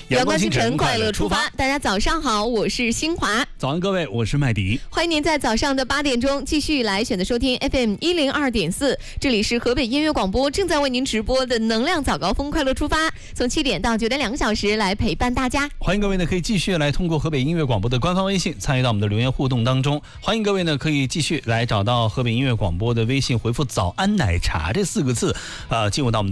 阳光清晨，快乐出发。大家早上好，我是新华。 早安各位，我是麦迪。 欢迎您在早上的8点钟继续来选择收听 FM 102.4，这里是河北音乐广播正在为您直播的能量早高峰快乐出发，从7点到9点2个小时来陪伴大家。 欢迎各位呢可以继续来通过河北音乐广播的官方微信参与到我们的留言互动当中。欢迎各位呢可以继续来找到河北音乐广播的微信，回复早安奶茶这4个字进入到我们的